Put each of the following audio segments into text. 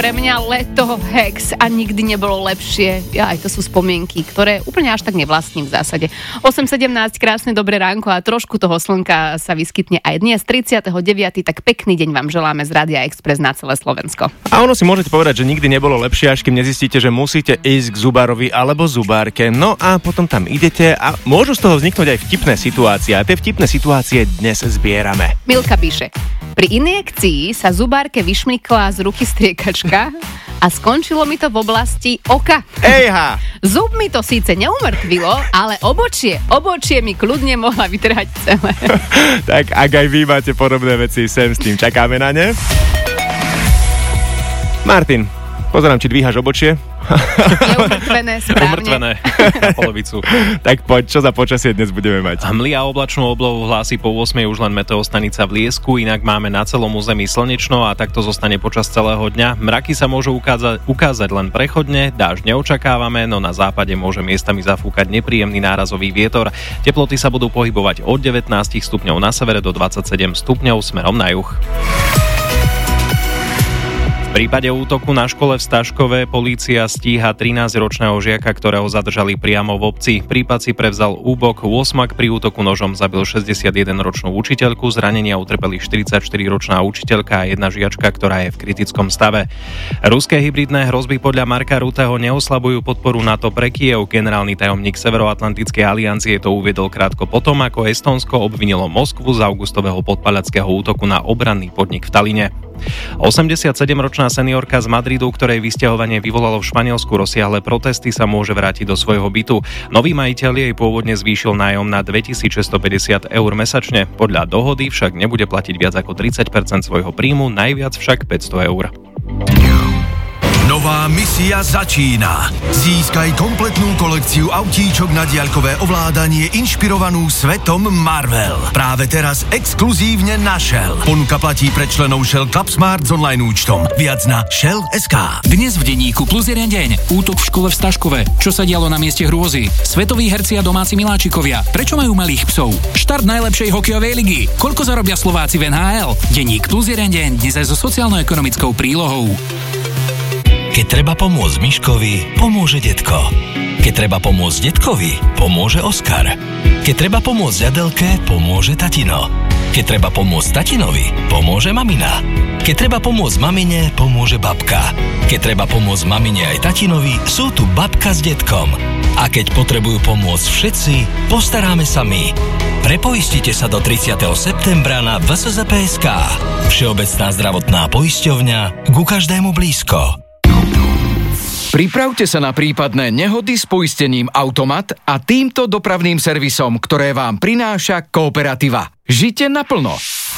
pre mňa leto, Hex a nikdy nebolo lepšie. Aj to sú spomienky, ktoré úplne až tak nevlastním v zásade. 8:17, krásne dobré ránko a trošku toho slnka sa vyskytne aj dnes, 39. Tak pekný deň vám želáme z Rádia Express na celé Slovensko. A ono si môžete povedať, že nikdy nebolo lepšie, až kým nezistíte, že musíte ísť k zubárovi alebo zubárke. No a potom tam idete a môžu z toho vzniknúť aj vtipné situácie. A tie vtipné situácie dnes zbierame. Milka píše: pri injekcii sa zubárke vyšmykla z ruky striekačka a skončilo mi to v oblasti oka. Ejha! Zub mi to síce neumrtvilo, ale obočie mi kľudne mohla vytrhať celé. Tak ak aj vy máte podobné veci, sem s tým čakáme na ne. Martin, pozerám, či dvíhaš obočie. Neumrtvené, správne. Umrtvené na polovicu. Tak poď, čo za počasie dnes budeme mať? Hmly a oblačnú oblohu hlási po 8 už len meteostanica v Liesku, inak máme na celom území slnečno a takto zostane počas celého dňa. Mraky sa môžu ukázať len prechodne, dážď neočakávame, no na západe môže miestami zafúkať nepríjemný nárazový vietor. Teploty sa budú pohybovať od 19 stupňov na severe do 27 stupňov smerom na juh. V prípade útoku na škole v Staškove polícia stíha 13-ročného žiaka, ktorého zadržali priamo v obci. Prípad si prevzal úbok. Úsmak pri útoku nožom zabil 61-ročnú učiteľku, zranenia utrpeli 44-ročná učiteľka a jedna žiačka, ktorá je v kritickom stave. Ruské hybridné hrozby podľa Marka Rutteho neoslabujú podporu NATO pre Kyjev. Generálny tajomník Severoatlantickej aliancie to uviedol krátko potom, ako Estónsko obvinilo Moskvu z augustového podpaľackého útoku na obranný podnik v Taline. 87-ročná seniorka z Madridu, ktorej vysťahovanie vyvolalo v Španielsku rozsiahle protesty, sa môže vrátiť do svojho bytu. Nový majiteľ jej pôvodne zvýšil nájom na 2650 eur mesačne. Podľa dohody však nebude platiť viac ako 30% svojho príjmu, najviac však 500 eur. Nová misia začína. Získaj kompletnú kolekciu autíčok na diaľkové ovládanie inšpirovanú svetom Marvel. Práve teraz exkluzívne na Shell. Ponuka platí pre členov Shell Club Smart s online účtom. Viac na Shell.sk. Dnes v denníku Plus jeden deň. Útok v škole v Staškove. Čo sa dialo na mieste hrôzy? Svetoví herci a domáci miláčikovia. Prečo majú malých psov? Štart najlepšej hokejovej ligy. Koľko zarobia Slováci v NHL? Denník Plus jeden deň. Dnes aj so sociálno-ekonomickou prílohou. Keď treba pomôcť Miškovi, pomôže detko. Keď treba pomôcť detkovi, pomôže Oskar. Keď treba pomôcť Adelke, pomôže tatino. Keď treba pomôcť tatinovi, pomôže mamina. Keď treba pomôcť mamine, pomôže babka. Keď treba pomôcť mamine aj tatinovi, sú tu babka s detkom. A keď potrebujú pomôcť všetci, postaráme sa my. Prepoistite sa do 30. septembra na VSZPSK. Všeobecná zdravotná poisťovňa, ku každému blízko. Pripravte sa na prípadné nehody s poistením Automat a týmto dopravným servisom, ktoré vám prináša Kooperativa. Žite naplno.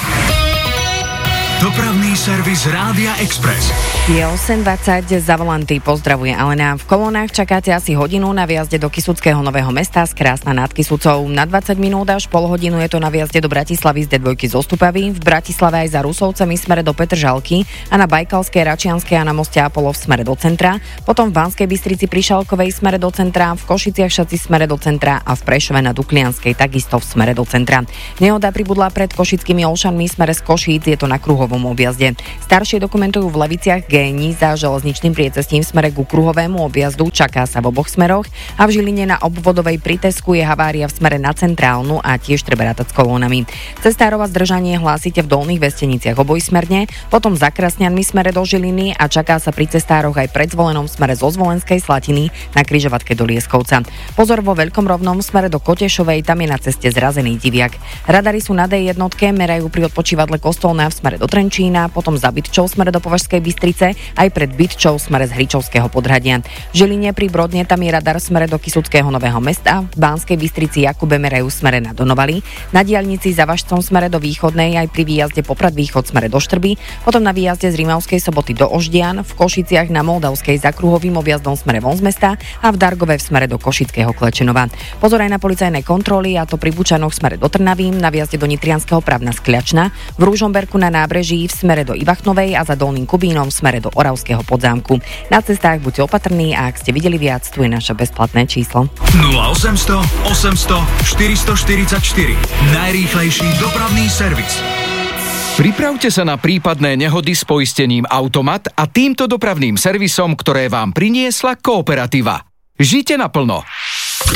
Dopravný servis Rádia Express. Je 8:20, za volanty pozdravuje Alena. V kolónach čakáte asi hodinu na výjazde do Kysuckého Nového Mesta z Krásna nad Kysucou. Na 20 minút až pol hodinu je to na výjazde do Bratislavy z D2 z Ostupavy, v Bratislave aj za Rusovcami smere do Petržalky a na Bajkalskej, Račianskej a na moste Apollo v smere do centra. Potom v Banskej Bystrici pri Šalkovej smere do centra, v Košiciach Šaci smere do centra a v Prešove na Duklianskej takisto v smere do centra. Nehoda pribudla pred Košickými Olšanmi smere z Košíc, je to na kruhovom objazde. Staršie dokumentujú v Leviciach Géni za železničným priecestím v smere ku kruhovému objazdu, čaká sa v oboch smeroch a v Žiline na obvodovej pri Tesku je havária v smere na centrálnu a tiež treba rátať s kolónami. Cestárova zdržanie hlásite v Dolných Vesteniciach obojsmerne, potom za Krasňanmi smere do Žiliny a čaká sa pri cestároch aj pred Zvolenom smere zo Zvolenskej Slatiny na križovatke do Lieskovca. Pozor vo Veľkom Rovnom smere do Kotešovej, tam je na ceste zrazený diviak. Radary sú na D1, merajú pri odpočívadle Kostolná v smere do Trenčína, potom za Bytčou smere do Považskej Bystrice, aj pred Bytčou smere z Hričovského Podhradia. V Žiline pri Brodne tam je radar smere do Kysuckého Nového Mesta, v Banskej Bystrici Jakube merajú smere na Donovali, na diaľnici za Važcom smere do Východnej, aj pri výjazde Poprad Východ smere do Štrby, potom na výjazde z Rimavskej Soboty do Oždian, v Košiciach na Moldavskej za kruhovým objazdom smere von z mesta a v Dargove v smere do Košického Klečenova. Pozor aj na policajné kontroly, a to pri Bučanoch smere do Trnavy, na výjazde do Nitrianskeho Pravna Skľačna, v Ružomberku na nábreží v smere do Ivachnovej a za Dolným Kubínom v smere do Oravského Podzámku. Na cestách buďte opatrní a ak ste videli viac, tu je naše bezplatné číslo. 0800 800 444. Najrýchlejší dopravný servis. Pripravte sa na prípadné nehody s poistením Automat a týmto dopravným servisom, ktoré vám priniesla Kooperativa. Žite naplno.